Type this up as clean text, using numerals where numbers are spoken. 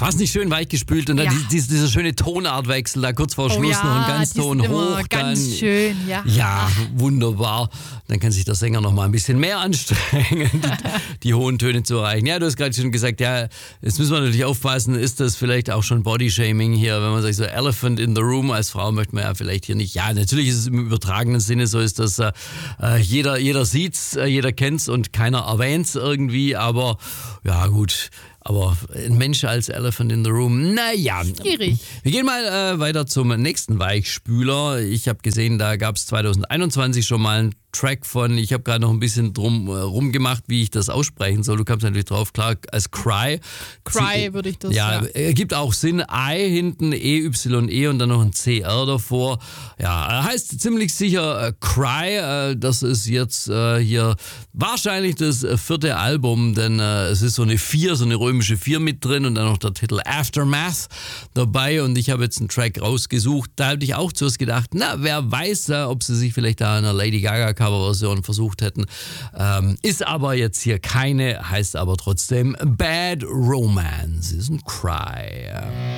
Hast nicht schön weichgespült und dann dieser schöne Tonartwechsel, da kurz vor Schluss noch ein Ganzton hoch. Ganz schön, ja. Ja, wunderbar. Dann kann sich der Sänger noch mal ein bisschen mehr anstrengen, die hohen Töne zu erreichen. Ja, du hast gerade schon gesagt, ja, jetzt müssen wir natürlich aufpassen, ist das vielleicht auch schon Bodyshaming hier, wenn man sagt so Elephant in the Room, als Frau möchte man ja vielleicht hier nicht, ja, natürlich ist es im übertragenen Sinne so, ist das, jeder sieht's, jeder kennt's und keiner erwähnt's irgendwie, aber ja gut. Aber ein Mensch als Elephant in the Room, naja. Schwierig. Wir gehen mal weiter zum nächsten Weichspüler. Ich habe gesehen, da gab es 2021 schon mal einen Track von, ich habe gerade noch ein bisschen drum rumgemacht, wie ich das aussprechen soll. Du kamst natürlich drauf, klar, als Cry. Cry würde ich das sagen. Ja, gibt auch Sinn. I hinten, EYE und dann noch ein CR davor. Ja, heißt ziemlich sicher Cry. Das ist jetzt hier wahrscheinlich das 4. Album, denn es ist so eine 4, so eine römische 4 mit drin und dann noch der Titel Aftermath dabei und ich habe jetzt einen Track rausgesucht. Da habe ich auch zuerst gedacht, na, wer weiß, ob sie sich vielleicht da einer Lady Gaga Coverversion versucht hätten. Ist aber jetzt hier keine, heißt aber trotzdem Bad Romance. Ist ein Cry.